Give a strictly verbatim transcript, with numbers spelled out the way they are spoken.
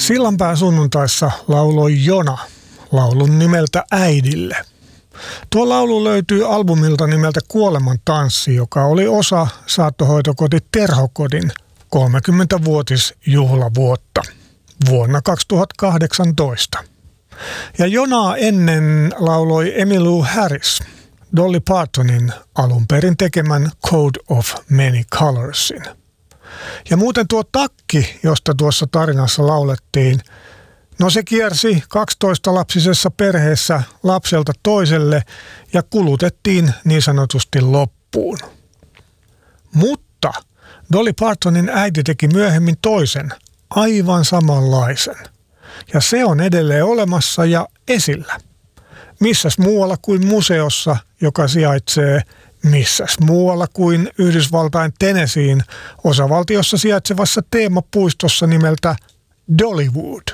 Sillanpään sunnuntaissa lauloi Jona laulun nimeltä Äidille. Tuo laulu löytyy albumilta nimeltä Kuoleman tanssi, joka oli osa saattohoitokoti Terhokodin kolmekymmentävuotisjuhlavuotta vuonna kaksituhattakahdeksantoista. Ja Jonaa ennen lauloi Emmylou Harris, Dolly Partonin alun perin tekemän Code of Many Colorsin. Ja muuten tuo takki, josta tuossa tarinassa laulettiin, no se kiersi kaksitoista-lapsisessa perheessä lapselta toiselle ja kulutettiin niin sanotusti loppuun. Mutta Dolly Partonin äiti teki myöhemmin toisen, aivan samanlaisen. Ja se on edelleen olemassa ja esillä. Missäs muualla kuin museossa, joka sijaitsee missäs muualla kuin Yhdysvaltain Tennesseein osavaltiossa sijaitsevassa teemapuistossa nimeltä Dollywood.